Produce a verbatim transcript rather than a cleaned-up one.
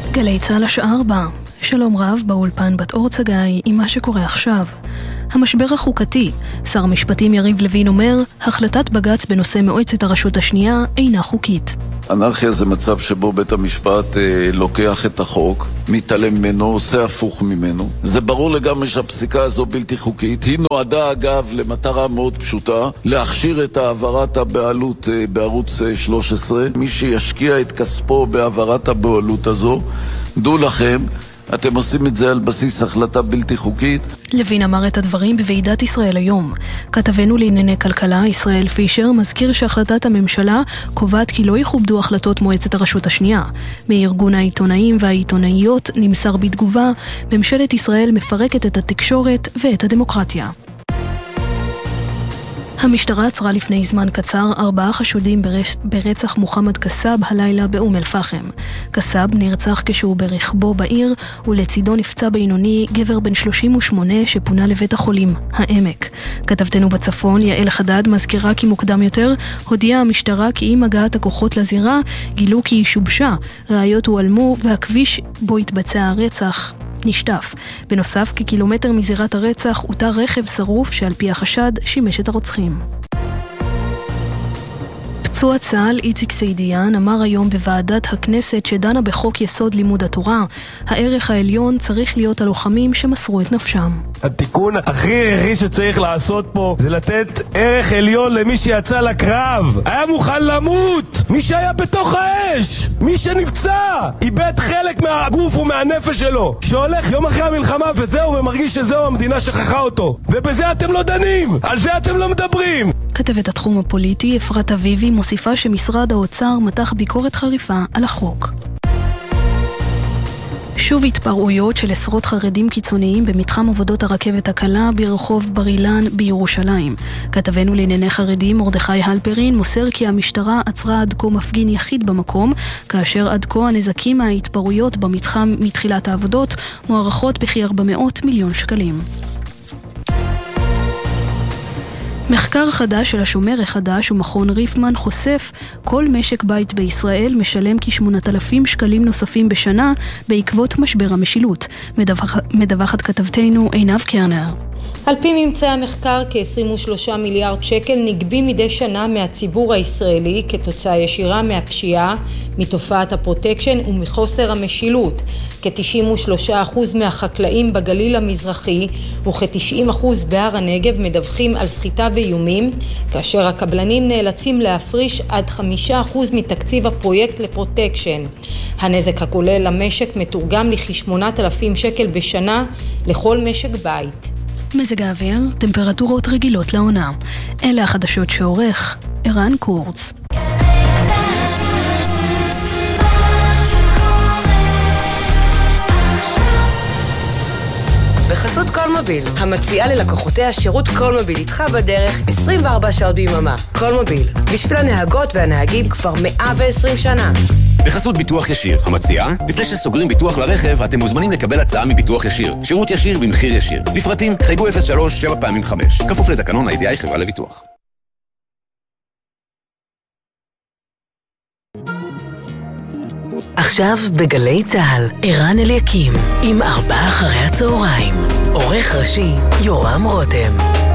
גלי צהל השעה ארבע. שלום רב, באולפן בת אור צגאי עם מה שקורה עכשיו. המשבר החוקתי. שר המשפטים יריב לוין אומר, החלטת בג"ץ בנושא מועצת הרשות השנייה אינה חוקית. אנרכיה זה מצב שבו בית המשפט אה, לוקח את החוק, מתעלם ממנו, עושה הפוך ממנו. זה ברור לגמרי שהפסיקה הזו בלתי חוקית. היא נועדה אגב למטרה מאוד פשוטה, להכשיר את העברת הבעלות אה, בערוץ אה, שלוש עשרה. מי שישקיע את כספו בהעברת הבעלות הזו, דעו לכם, אתם עושים את זה על בסיס החלטה בלתי חוקית. לוין אמר את הדברים בוועידת ישראל היום. כתבנו לענייני כלכלה, ישראל פישר, מזכיר שהחלטת הממשלה קובעת כי לא יכובדו החלטות מועצת הרשות השנייה. מארגון העיתונאים והעיתונאיות נמסר בתגובה, ממשלת ישראל מפרקת את התקשורת ואת הדמוקרטיה. המשטרה עצרה לפני זמן קצר ארבעה חשודים ברש... ברצח מוחמד קסאב הלילה באום אל-פחם. קסאב נרצח כשהוא ברכבו בעיר, ולצידו נפצע בינוני גבר בן שלושים ושמונה שפונה לבית החולים העמק. כתבתנו בצפון, יעל חדד, מזכירה כי מוקדם יותר הודיעה המשטרה כי עם הגעת הכוחות לזירה גילו כי היא שובשה, ראיות הועלמו והכביש בו התבצע הרצח נשטף. בנוסף, כקילומטר מזירת הרצח אותה רכב שרוף שעל פי החשד שימש את הרוצחים. פצוע צה"ל איציק סעידיאן אמר היום בוועדת הכנסת שדנה בחוק יסוד לימוד התורה, הערך העליון צריך להיות הלוחמים שמסרו את נפשם. התיקון הכי ערכי שצריך לעשות פה זה לתת ערך עליון למי שיצא לקרב, היה מוכן למות, מי שהיה בתוך האש, מי שנפצע, איבד חלק מהגוף ומהנפש שלו, שהולך יום אחרי המלחמה וזהו ומרגיש שזהו המדינה שכחה אותו, ובזה אתם לא דנים, על זה אתם לא מדברים. כתבת התחום הפוליטי אפרת אביבי מוסיפה שמשרד האוצר מתח ביקורת חריפה על החוק. שוב התפרעויות של עשרות חרדים קיצוניים במתחם עבודות הרכבת הקלה ברחוב בר אילן בירושלים. כתבנו לענייני חרדים מרדכי הלפרין מוסר כי המשטרה עצרה עד כה מפגין יחיד במקום, כאשר עד כה הנזקים מההתפרעויות במתחם מתחילת העבודות מוערכות בכ-ארבע מאות מיליון שקלים. מחקר חדש של השומר החדש ומכון ריפמן חושף כל משק בית בישראל משלם כ-שמונת אלפים שקלים נוספים בשנה בעקבות משבר המשילות. מדווח, מדווחת כתבתנו עינב קרנר. על פי ממצאי המחקר, כ-עשרים ושלושה מיליארד שקל נגבים מדי שנה מהציבור הישראלי כתוצאה ישירה מהפשיעה, מתופעת הפרוטקשן ומחוסר המשילות. כ-תשעים ושלושה אחוז מהחקלאים בגליל המזרחי וכ-תשעים אחוז בהר הנגב מדווחים על סחיטה ואיומים, כאשר הקבלנים נאלצים להפריש עד חמישה אחוז מתקציב הפרויקט לפרוטקשן. הנזק הכולל למשק מתורגם לכ-שמונת אלפים שקל בשנה לכל משק בית. מזג האוויר, טמפרטורות רגילות לעונה. אלה החדשות שעורך ערן קורץ. בחסות קולמוביל, המציעה ללקוחותיה שירות קולמוביל איתך בדרך עשרים וארבע שעות ביממה. קולמוביל, בשביל הנהגות והנהגים כבר מאה ועשרים שנה. בחסות ביטוח ישיר, המציעה, לפני שסוגרים ביטוח לרכב, אתם מוזמנים לקבל הצעה מביטוח ישיר. שירות ישיר במחיר ישיר. לפרטים, חייגו אפס שלוש שבע פעמים חמש. כפוף לתקנון ה-איי די איי חברה לביטוח. עכשיו בגלי צהל, ערן אליקים, עם ארבעה אחרי הצהריים. עורך ראשי, יורם רותם.